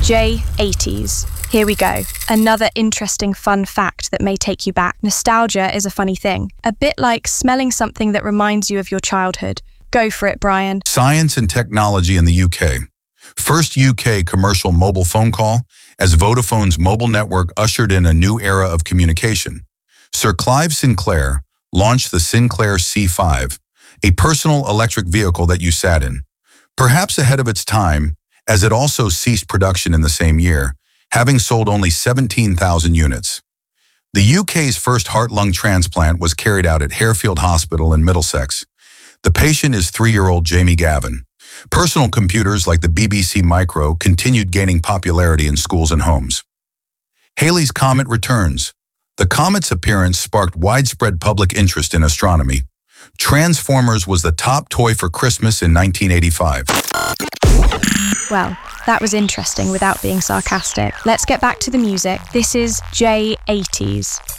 J80s. Here we go. Another interesting fun fact that may take you back. Nostalgia is a funny thing. A bit like smelling something that reminds you of your childhood. Go for it, Brian. Science and technology in the UK. First UK commercial mobile phone call as Vodafone's mobile network ushered in a new era of communication. Sir Clive Sinclair launched the Sinclair C5, a personal electric vehicle that you sat in. Perhaps ahead of its time, as it also ceased production in the same year, having sold only 17,000 units. The UK's first heart-lung transplant was carried out at Harefield Hospital in Middlesex. The patient is 3-year-old Jamie Gavin. Personal computers like the BBC Micro continued gaining popularity in schools and homes. Halley's Comet returns. The comet's appearance sparked widespread public interest in astronomy. Transformers was the top toy for Christmas in 1985. Well, that was interesting without being sarcastic. Let's get back to the music. This is J80s.